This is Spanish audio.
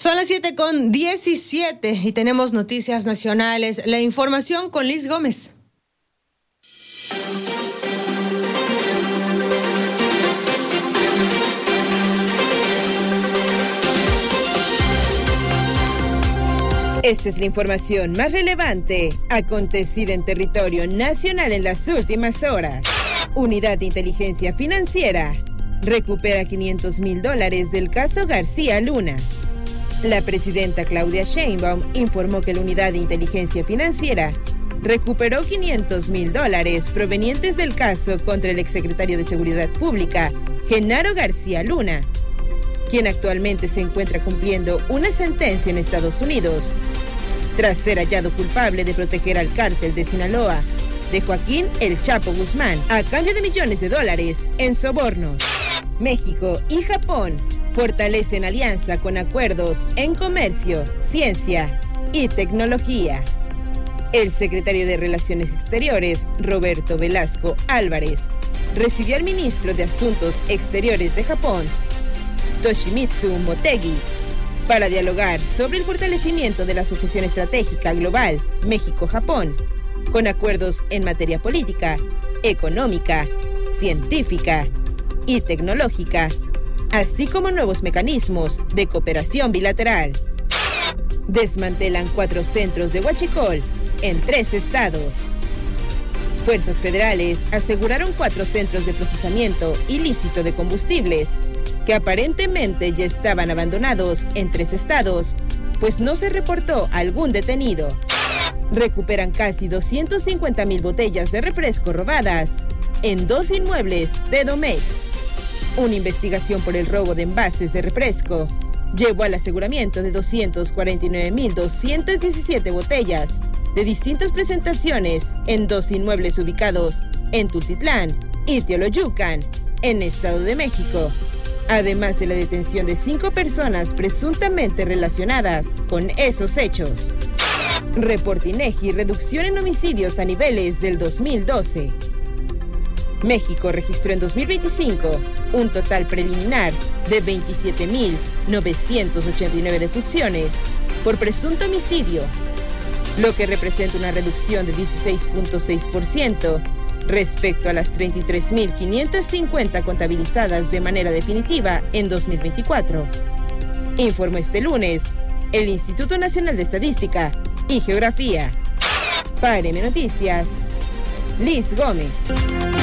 Son las 7:17 y tenemos noticias nacionales. La información con Liz Gómez. Esta es la información más relevante acontecida en territorio nacional en las últimas horas. Unidad de Inteligencia Financiera recupera $500,000 del caso García Luna. La presidenta Claudia Sheinbaum informó que la Unidad de Inteligencia Financiera recuperó $500,000 provenientes del caso contra el exsecretario de Seguridad Pública, Genaro García Luna, quien actualmente se encuentra cumpliendo una sentencia en Estados Unidos, tras ser hallado culpable de proteger al cártel de Sinaloa de Joaquín El Chapo Guzmán a cambio de millones de dólares en sobornos. México y Japón fortalecen alianza con acuerdos en comercio, ciencia y tecnología. El secretario de Relaciones Exteriores, Roberto Velasco Álvarez, recibió al ministro de Asuntos Exteriores de Japón, Toshimitsu Motegi, para dialogar sobre el fortalecimiento de la Asociación Estratégica Global México-Japón, con acuerdos en materia política, económica, científica y tecnológica, así como nuevos mecanismos de cooperación bilateral. Desmantelan 4 centros de huachicol en 3 estados. Fuerzas federales aseguraron 4 centros de procesamiento ilícito de combustibles que aparentemente ya estaban abandonados en 3 estados, pues no se reportó algún detenido. Recuperan casi 250,000 botellas de refresco robadas en 2 inmuebles de Domex. Una investigación por el robo de envases de refresco llevó al aseguramiento de 249,217 botellas de distintas presentaciones en 2 inmuebles ubicados en Tultitlán y Teoloyucan, en Estado de México, además de la detención de 5 personas presuntamente relacionadas con esos hechos. Reporte INEGI, reducción en homicidios a niveles del 2012. México registró en 2025 un total preliminar de 27,989 defunciones por presunto homicidio, lo que representa una reducción de 16.6% respecto a las 33,550 contabilizadas de manera definitiva en 2024, informó este lunes el Instituto Nacional de Estadística y Geografía. Para RM Noticias, Liz Gómez.